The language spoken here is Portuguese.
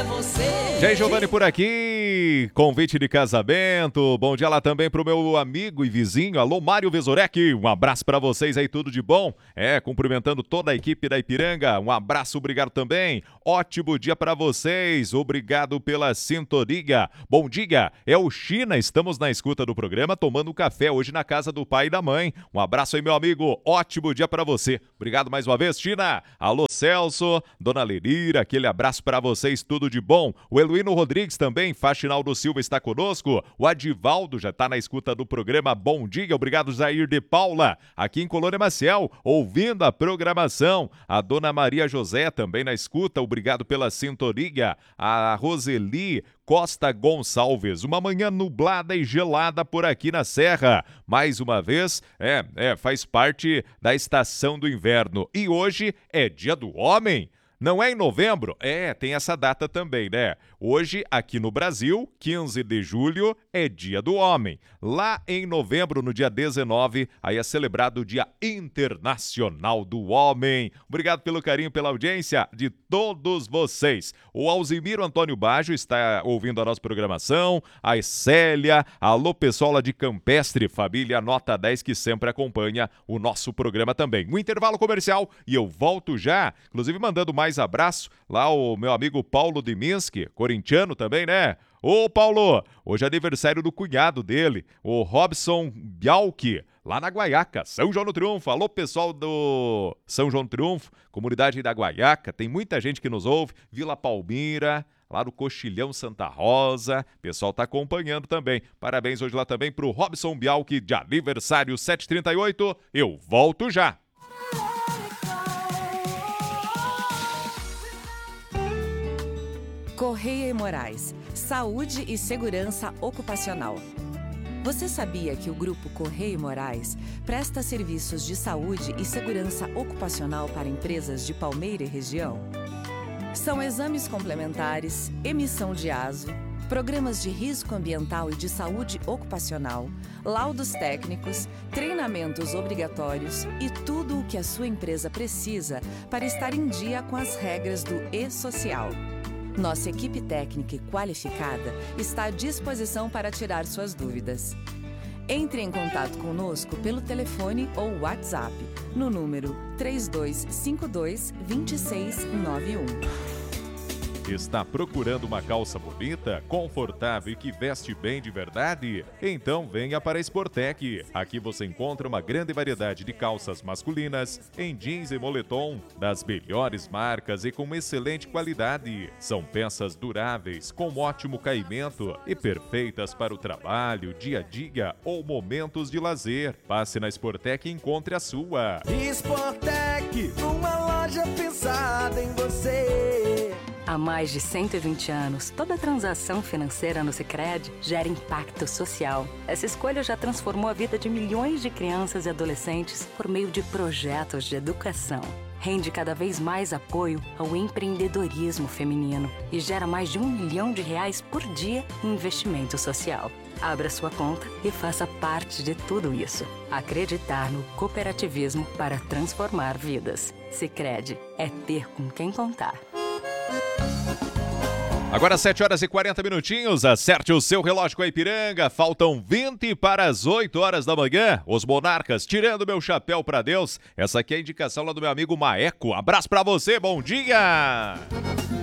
é você. Jay Giovanni por aqui, convite de casamento. Bom dia lá também pro meu amigo e vizinho, alô Mário Vesorek. Um abraço pra vocês aí, tudo de bom? Cumprimentando toda a equipe da Ipiranga. Um abraço, obrigado também. Ótimo dia pra vocês. Obrigado pela sintonia. Bom dia, é o China. Estamos na escuta do programa, tomando um café hoje na casa do pai e da mãe. Um abraço aí, meu amigo. Ótimo dia pra você. Obrigado mais uma vez, China. Alô Celso, Dona Lenira, aquele abraço pra vocês, tudo de bom. O Eluíno Rodrigues também, Faxinaldo Silva está conosco. O Adivaldo já está na escuta do programa. Bom dia, obrigado Jair de Paula, aqui em Colônia Maciel, ouvindo a programação. A Dona Maria José também na escuta, obrigado pela sintonia. A Roseli Costa Gonçalves, uma manhã nublada e gelada por aqui na Serra. Mais uma vez, faz parte da estação do inverno. E hoje é Dia do Homem. Não é em novembro? Tem essa data também, né? Hoje, aqui no Brasil, 15 de julho, é Dia do Homem. Lá em novembro, no dia 19, aí é celebrado o Dia Internacional do Homem. Obrigado pelo carinho, pela audiência de todos vocês. O Alzimiro Antônio Baggio está ouvindo a nossa programação. A Célia, alô pessoal lá de Campestre, família Nota 10 que sempre acompanha o nosso programa também. Um intervalo comercial e eu volto já, inclusive mandando mais abraço lá o meu amigo Paulo de Minsk, corintiano também, né? Ô Paulo, hoje é aniversário do cunhado dele, o Robson Bialchi, lá na Guaiaca, São João do Triunfo. Alô pessoal do São João do Triunfo, comunidade da Guaiaca, tem muita gente que nos ouve, Vila Palmira, lá do Coxilhão Santa Rosa, pessoal tá acompanhando também. Parabéns hoje lá também pro Robson Bialchi, de aniversário 738, eu volto já. Correia e Moraes, saúde e segurança ocupacional. Você sabia que o Grupo Correia e Moraes presta serviços de saúde e segurança ocupacional para empresas de Palmeira e região? São exames complementares, emissão de ASO, programas de risco ambiental e de saúde ocupacional, laudos técnicos, treinamentos obrigatórios e tudo o que a sua empresa precisa para estar em dia com as regras do E-Social. Nossa equipe técnica e qualificada está à disposição para tirar suas dúvidas. Entre em contato conosco pelo telefone ou WhatsApp no número 3252-2691. Está procurando uma calça bonita, confortável e que veste bem de verdade? Então venha para a Sportec. Aqui você encontra uma grande variedade de calças masculinas, em jeans e moletom, das melhores marcas e com excelente qualidade. São peças duráveis, com ótimo caimento e perfeitas para o trabalho, dia a dia ou momentos de lazer. Passe na Sportec e encontre a sua. Sportec, uma loja pensada em você. Há mais de 120 anos, toda transação financeira no Sicredi gera impacto social. Essa escolha já transformou a vida de milhões de crianças e adolescentes por meio de projetos de educação. Rende cada vez mais apoio ao empreendedorismo feminino e gera mais de R$1 milhão por dia em investimento social. Abra sua conta e faça parte de tudo isso. Acreditar no cooperativismo para transformar vidas. Sicredi é ter com quem contar. Agora 7 horas e 40 minutinhos, acerte o seu relógio com a Ipiranga, faltam 20 para as 8 horas da manhã, os Monarcas, tirando meu chapéu pra Deus, essa aqui é a indicação lá do meu amigo Maeco, abraço pra você, bom dia!